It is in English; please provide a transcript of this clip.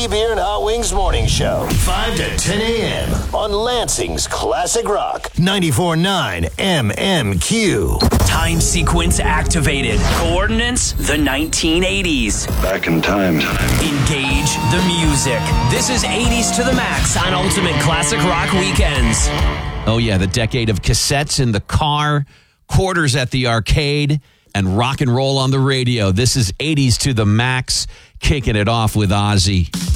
Whiskey, Beer, and Hot Wings Morning Show. 5 to 10 a.m. on Lansing's Classic Rock. 94.9 MMQ. Time sequence activated. Coordinates, the 1980s. Back in time. Engage the music. This is 80s to the max on Ultimate Classic Rock Weekends. Oh, yeah, the decade of cassettes in the car, quarters at the arcade, and rock and roll on the radio. This is 80s to the max, kicking it off with Ozzy.